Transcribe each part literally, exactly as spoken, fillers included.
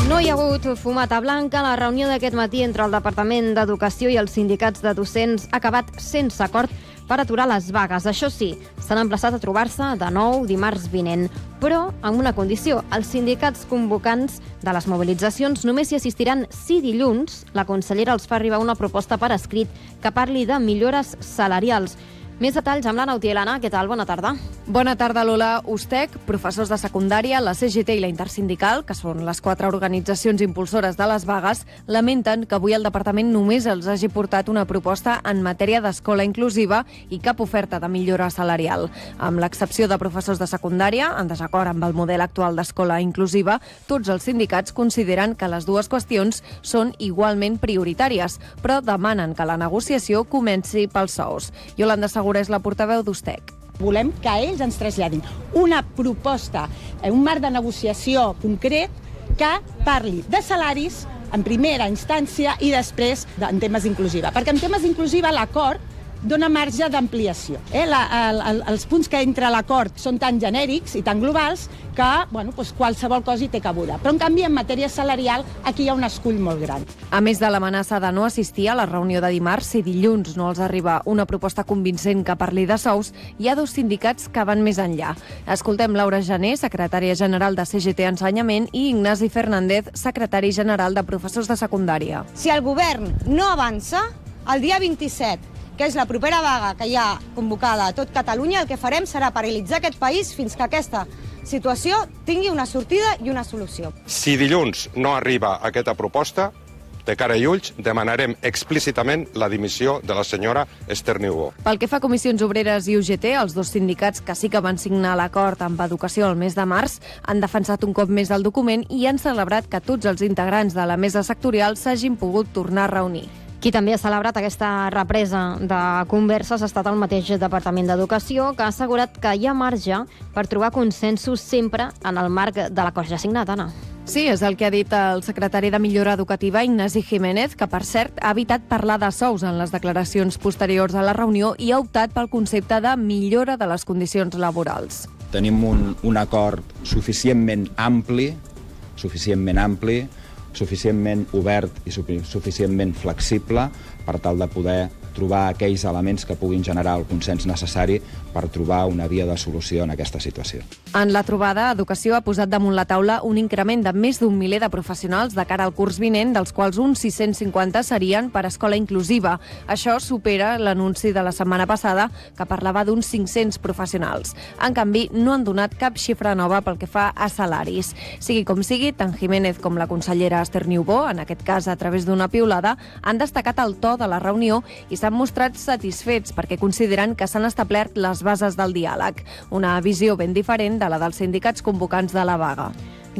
No hi ha hagut fumata blanca. La reunió d'aquest matí entre el Departament d'Educació i els sindicats de docents ha acabat sense acord per aturar les vagues. Això sí, s'han emplaçat a trobar-se de nou dimarts vinent, però amb una condició. Els sindicats convocants de les mobilitzacions només hi assistiran si dilluns la consellera els fa arribar una proposta per escrit que parli de millores salarials. Més detalls amb l'Anna Utielana. Què tal? Bona tarda. Bona tarda, Lola. USTEC, professors de secundària, la C G T i la Intersindical, que són les quatre organitzacions impulsores de les vagues, lamenten que avui el departament només els hagi portat una proposta en matèria d'escola inclusiva i cap oferta de millora salarial. Amb l'excepció de professors de secundària, en desacord amb el model actual d'escola inclusiva, tots els sindicats consideren que les dues qüestions són igualment prioritàries, però demanen que la negociació comenci pels sous. Yolanda Segura és la portaveu d'USTEC. Volem que ells ens traslladin una proposta, un marc de negociació concret que parli de salaris en primera instància i després en temes d'inclusiva. Perquè en temes d'inclusiva l'acord dona marge d'ampliació. Eh? La, el, el, els punts que entra a l'acord són tan genèrics i tan globals que bueno, doncs qualsevol cosa hi té cabuda. Però en canvi en matèria salarial aquí hi ha un escull molt gran. A més de l'amenaça de no assistir a la reunió de dimarts, si dilluns no els arriba una proposta convincent que parli de sous, hi ha dos sindicats que van més enllà. Escoltem Laura Jané, secretària general de C G T Ensenyament, i Ignasi Fernández, secretari general de professors de secundària. Si el govern no avança, el dia vint-i-set, que és la propera vaga que hi ha convocada a tot Catalunya, el que farem serà paralitzar aquest país fins que aquesta situació tingui una sortida i una solució. Si dilluns no arriba aquesta proposta, de cara i ulls, demanarem explícitament la dimissió de la senyora Esther Niubó. Pel que fa a Comissions Obreres i U G T, els dos sindicats que sí que van signar l'acord amb Educació el mes de març han defensat un cop més el document i han celebrat que tots els integrants de la mesa sectorial s'hagin pogut tornar a reunir. Qui també ha celebrat aquesta represa de converses ha estat el mateix Departament d'Educació, que ha assegurat que hi ha marge per trobar consensos sempre en el marc de l'acord ja signat, Anna. Sí, és el que ha dit el secretari de Millora Educativa, Ignasi Jiménez, que, per cert, ha evitat parlar de sous en les declaracions posteriors a la reunió i ha optat pel concepte de millora de les condicions laborals. Tenim un, un acord suficientment ampli, suficientment ampli, suficientment obert i suficientment flexible per tal de poder trobar aquells elements que puguin generar el consens necessari per trobar una via de solució en aquesta situació. En la trobada, Educació ha posat damunt la taula un increment de més d'un miler de professionals de cara al curs vinent, dels quals uns sis-cents cinquanta serien per escola inclusiva. Això supera l'anunci de la setmana passada, que parlava d'uns cinc-cents professionals. En canvi, no han donat cap xifra nova pel que fa a salaris. Sigui com sigui, tant Jiménez com la consellera Esther Niubó, en aquest cas a través d'una piulada, han destacat el to de la reunió i s'han mostrat satisfets perquè consideren que s'han establert les bases del diàleg, una visió ben diferent de la dels sindicats convocants de la vaga.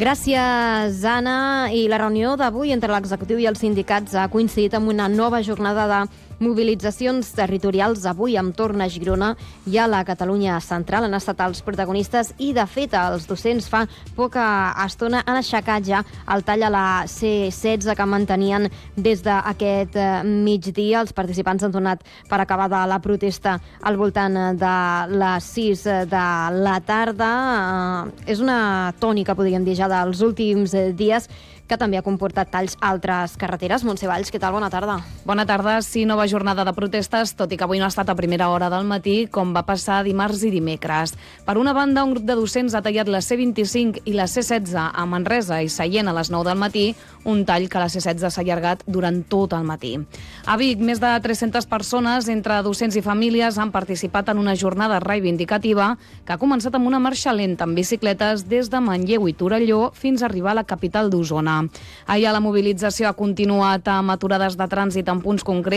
Gràcies, Anna. I la reunió d'avui entre l'executiu i els sindicats ha coincidit amb una nova jornada de mobilitzacions territorials. Avui, amb torn a Girona i a la Catalunya central, han estat els protagonistes i, de fet, els docents fa poca estona han aixecat ja el tall a la C setze que mantenien des d'aquest migdia. Els participants han donat per acabada la protesta al voltant de les sis de la tarda. És una tònica, podríem dir, ja dels últims dies, que també ha comportat talls a altres carreteres. Montse Valls, què tal? Bona tarda. Bona tarda. Sí, nova jornada de protestes, tot i que avui no ha estat a primera hora del matí, com va passar dimarts i dimecres. Per una banda, un grup de docents ha tallat la C vint-i-cinc i la C setze a Manresa i Sallent a les nou del matí, un tall que la C setze s'ha allargat durant tot el matí. A Vic, més de tres-centes persones, entre docents i famílies, han participat en una jornada reivindicativa que ha començat amb una marxa lenta amb bicicletes des de Manlleu i Torelló fins a arribar a la capital d'Osona. Ahir la mobilització ha continuat amb aturades de trànsit en punts concrets